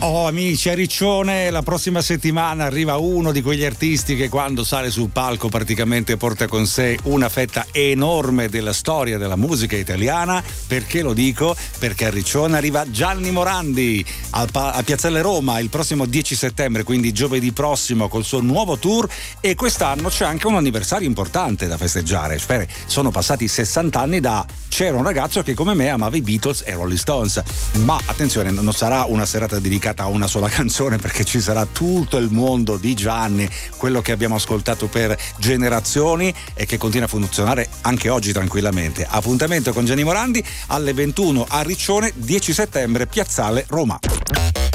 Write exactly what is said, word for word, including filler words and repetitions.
Oh amici, a Riccione la prossima settimana arriva uno di quegli artisti che quando sale sul palco praticamente porta con sé una fetta enorme della storia della musica italiana. Perché lo dico? Perché a Riccione arriva Gianni Morandi al pa- a Piazzale Roma il prossimo dieci settembre, quindi giovedì prossimo, col suo nuovo tour, e quest'anno c'è anche un anniversario importante da festeggiare. Spero, sono passati sessanta anni da C'era un ragazzo che come me amava i Beatles e Rolling Stones. Ma attenzione, non sarà una serata dedicata a una sola canzone, perché ci sarà tutto il mondo di Gianni, quello che abbiamo ascoltato per generazioni e che continua a funzionare anche oggi tranquillamente. Appuntamento con Gianni Morandi alle ventuno a Riccione, dieci settembre, Piazzale Roma.